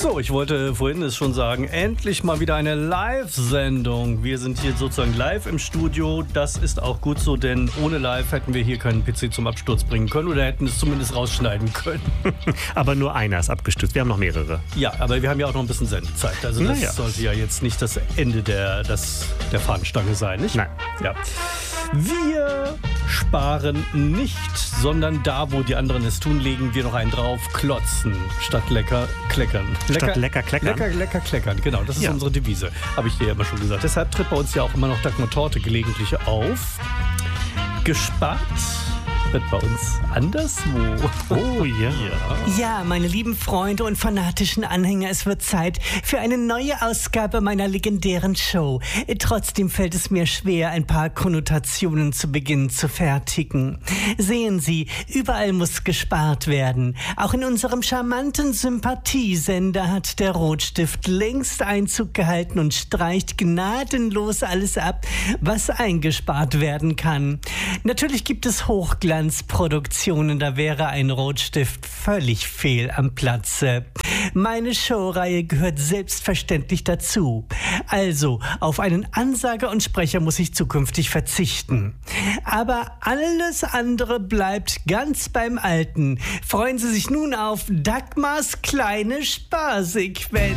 So, ich wollte vorhin es schon sagen, endlich mal wieder eine Live-Sendung. Wir sind hier sozusagen live im Studio. Das ist auch gut so, denn ohne Live hätten wir hier keinen PC zum Absturz bringen können oder hätten es zumindest rausschneiden können. Aber nur einer ist abgestürzt, wir haben noch mehrere. Ja, aber wir haben ja auch noch ein bisschen Sendezeit. Also das sollte ja jetzt nicht das Ende der Fahnenstange sein, nicht? Nein. Ja. Wir sparen nicht, sondern da, wo die anderen es tun, legen wir noch einen drauf. Klotzen statt lecker kleckern. Statt lecker kleckern? Lecker kleckern, genau. Das ist unsere Devise, habe ich dir ja immer schon gesagt. Deshalb tritt bei uns ja auch immer noch Dagmar Torte gelegentlich auf. Gespart wird bei uns anderswo. Oh ja. Ja, meine lieben Freunde und fanatischen Anhänger, es wird Zeit für eine neue Ausgabe meiner legendären Show. Trotzdem fällt es mir schwer, ein paar Konnotationen zu Beginn zu fertigen. Sehen Sie, überall muss gespart werden. Auch in unserem charmanten Sympathiesender hat der Rotstift längst Einzug gehalten und streicht gnadenlos alles ab, was eingespart werden kann. Natürlich gibt es Hochglanzproduktionen, da wäre ein Rotstift völlig fehl am Platze. Meine Showreihe gehört selbstverständlich dazu. Also, auf einen Ansager und Sprecher muss ich zukünftig verzichten. Aber alles andere bleibt ganz beim Alten. Freuen Sie sich nun auf Dagmars kleine Sparsequenz.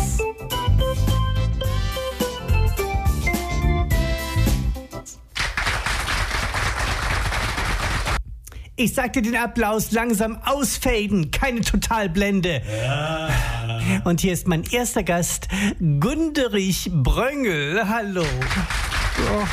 Ich sagte den Applaus langsam ausfaden, keine Totalblende. Ja. Und hier ist mein erster Gast, Gunderich Bröngel. Hallo. Ja.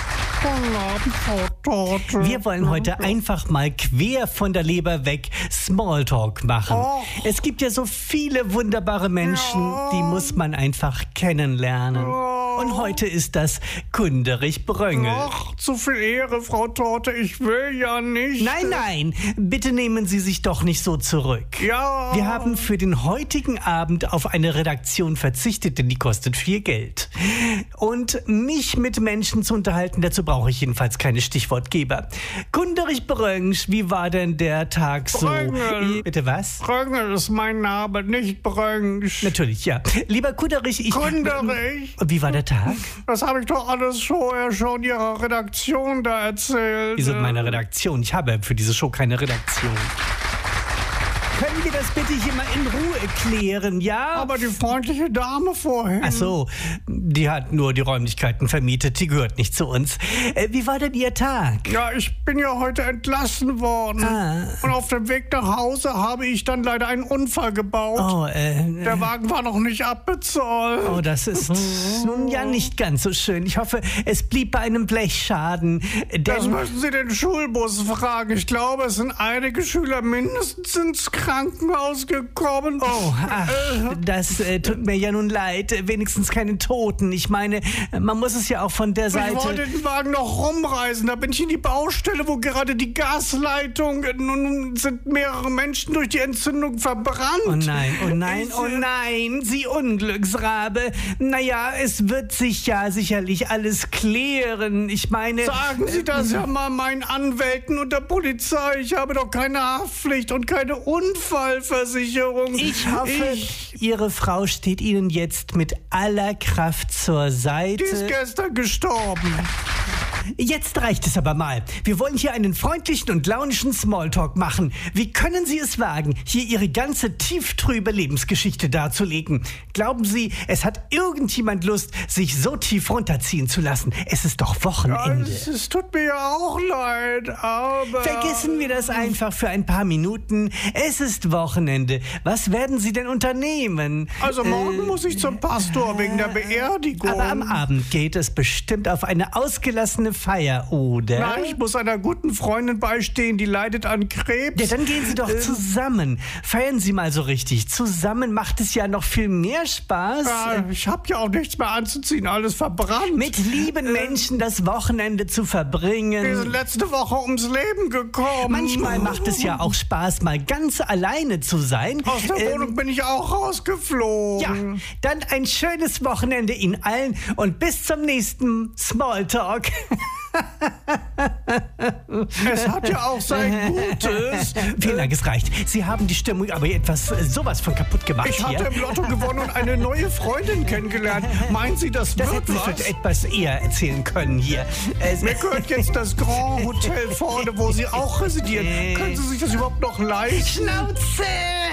Wir wollen heute einfach mal quer von der Leber weg Smalltalk machen. Es gibt ja so viele wunderbare Menschen, die muss man einfach kennenlernen. Und heute ist das Gunderich Bröngel. Ach, zu viel Ehre, Frau Torte, ich will ja nicht. Nein, bitte nehmen Sie sich doch nicht so zurück. Ja. Wir haben für den heutigen Abend auf eine Redaktion verzichtet, denn die kostet viel Geld. Und mich mit Menschen zu unterhalten, dazu brauche ich jedenfalls keine Stichwortgeber. Gunderich Bröngsch, wie war denn der Tag so? Bröngel. Bitte was? Bröngel ist mein Name, nicht Bröngsch. Natürlich, ja. Lieber Gunderich, Gunderich? Wie war der Tag? Das habe ich doch alles vorher schon Ihrer Redaktion da erzählt. Wieso meine Redaktion? Ich habe für diese Show keine Redaktion. Können wir das bitte hier mal in Ruhe klären, ja? Aber die freundliche Dame vorhin. Ach so, die hat nur die Räumlichkeiten vermietet, die gehört nicht zu uns. Wie war denn Ihr Tag? Ja, ich bin ja heute entlassen worden. Und auf dem Weg nach Hause habe ich dann leider einen Unfall gebaut. Der Wagen war noch nicht abbezahlt. Oh, das ist nun ja nicht ganz so schön. Ich hoffe, es blieb bei einem Blechschaden. Das müssen Sie den Schulbus fragen. Ich glaube, es sind einige Schüler mindestens ins Krankenhaus gekommen. Das tut mir ja nun leid. Wenigstens keine Toten. Ich meine, man muss es ja auch von der Seite... Ich wollte den Wagen noch rumreißen. Da bin ich in die Baustelle, wo gerade die Gasleitung... Nun sind mehrere Menschen durch die Entzündung verbrannt. Oh nein, Sie Unglücksrabe. Naja, es wird sich ja sicherlich alles klären. Ich meine... Sagen Sie das ja mal meinen Anwälten und der Polizei. Ich habe doch keine Haftpflicht und keine Unfallversicherung. Ich hoffe, Ihre Frau steht Ihnen jetzt mit aller Kraft zur Seite. Die ist gestern gestorben. Jetzt reicht es aber mal. Wir wollen hier einen freundlichen und launischen Smalltalk machen. Wie können Sie es wagen, hier Ihre ganze tieftrübe Lebensgeschichte darzulegen? Glauben Sie, es hat irgendjemand Lust, sich so tief runterziehen zu lassen? Es ist doch Wochenende. Ja, es tut mir ja auch leid, aber... Vergessen wir das einfach für ein paar Minuten. Es ist Wochenende. Was werden Sie denn unternehmen? Also morgen muss ich zum Pastor wegen der Beerdigung. Aber am Abend geht es bestimmt auf eine ausgelassene Feier, oder? Nein, ich muss einer guten Freundin beistehen, die leidet an Krebs. Ja, dann gehen Sie doch zusammen. Feiern Sie mal so richtig. Zusammen macht es ja noch viel mehr Spaß. Ja, ich habe ja auch nichts mehr anzuziehen, alles verbrannt. Mit lieben Menschen das Wochenende zu verbringen. Wir sind letzte Woche ums Leben gekommen. Manchmal macht es ja auch Spaß, mal ganz alleine zu sein. Aus der Wohnung bin ich auch rausgeflogen. Ja, dann ein schönes Wochenende Ihnen allen und bis zum nächsten Smalltalk. Es hat ja auch sein Gutes. Vielen Dank, es reicht. Sie haben die Stimmung aber etwas sowas von kaputt gemacht. Ich hier. hatte im Lotto gewonnen und eine neue Freundin kennengelernt. Meinen Sie, das hätten wird Sie was? vielleicht etwas eher erzählen können hier. Mir gehört jetzt das Grand Hotel vorne, wo Sie auch residieren. Können Sie sich das überhaupt noch leisten? Schnauze!